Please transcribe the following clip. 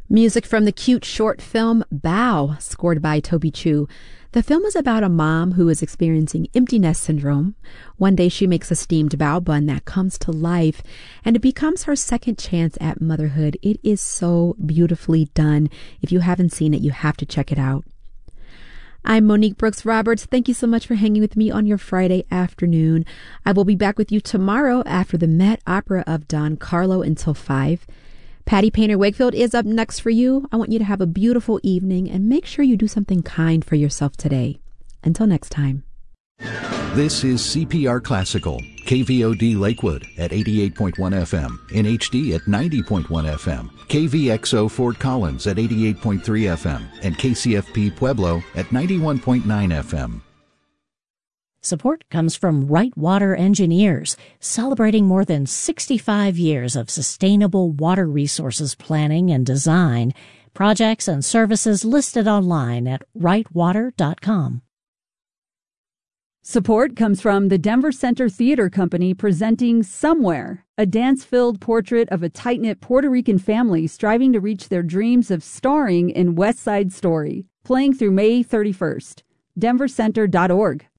Music from the cute short film Bow, scored by Toby Chu. The film is about a mom who is experiencing empty nest syndrome. One day she makes a steamed bao bun that comes to life, and it becomes her second chance at motherhood. It is so beautifully done. If you haven't seen it, you have to check it out. I'm Monique Brooks Roberts. Thank you so much for hanging with me on your Friday afternoon. I will be back with you tomorrow after the Met Opera of Don Carlo until 5. Patty Painter Wakefield is up next for you. I want you to have a beautiful evening and make sure you do something kind for yourself today. Until next time. This is CPR Classical, KVOD Lakewood at 88.1 FM, in HD at 90.1 FM, KVXO Fort Collins at 88.3 FM, and KCFP Pueblo at 91.9 FM. Support comes from Right Water Engineers, celebrating more than 65 years of sustainable water resources planning and design. Projects and services listed online at rightwater.com. Support comes from the Denver Center Theater Company presenting Somewhere, a dance-filled portrait of a tight-knit Puerto Rican family striving to reach their dreams of starring in West Side Story, playing through May 31st. denvercenter.org.